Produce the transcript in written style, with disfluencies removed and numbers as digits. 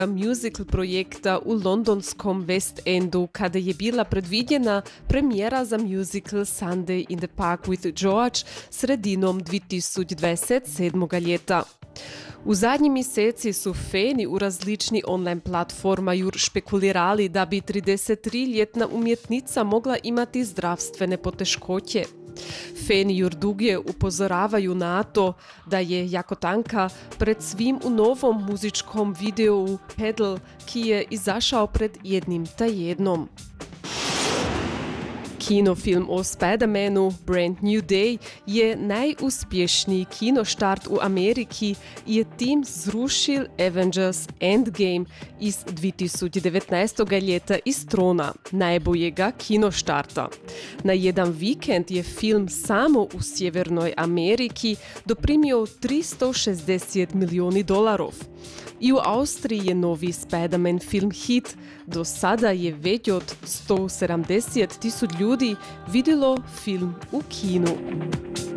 musical projekta u londonskom West Endu kada je bila predviđena premijera za musical Sunday in the Park with George sredinom 2027. ljeta. U zadnji mjeseci su fani u različni online platformaju špekulirali da bi 33-ljetna umjetnica mogla imati zdravstvene poteškoće. Fani još dugo upozoravaju na to da je jako tanka pred svim u novom muzičkom videu Pedal, ki je izašao pred jednim tjednom. Kinofilm o Spider-Manu Brand New Day je najuspješniji kinoštart u Ameriki i je tim zrušil Avengers Endgame iz 2019. ljeta iz trona najboljega kinoštarta. Na jedan vikend je film samo u Sjevernoj Ameriki doprimio $360 milijuna. I u Austriji je novi Spider-Man film hit. Do sada je već od 170.000 ljudi vidjelo film u kinu.